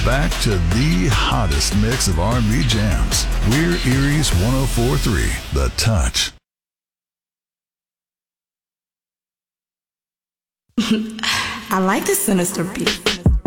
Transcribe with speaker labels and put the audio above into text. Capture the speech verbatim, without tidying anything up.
Speaker 1: back to the hottest mix of R and B jams. We're Erie's one oh four point three, The Touch.
Speaker 2: I like the sinister beat.